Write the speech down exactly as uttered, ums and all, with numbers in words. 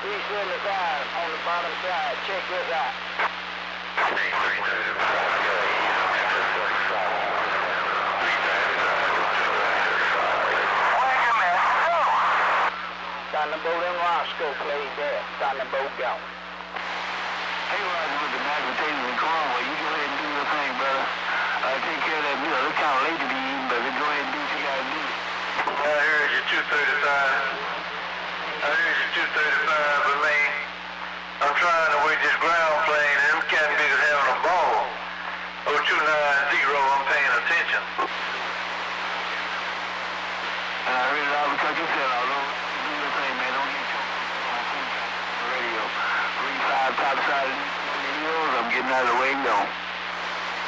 three seventy-five on the bottom side. Check this out. three Thunderbolt and Roscoe played there. Thunderbolt gone. Hey, Roger, with the magnetism and Conway, you go ahead and do your thing, brother. Uh, take care of that meal. It's kind of late to be eating, but go ahead and do what you got to do. I heard you two thirty-five. I heard you two thirty-five, but man, I'm trying to wait this ground plane, and them cat niggas having a ball. oh two nine zero, I'm paying attention. And I heard it all because you said all over. Do your thing, man. Don't get choked on food on the radio. three five top side of the I'm getting out of the way, no.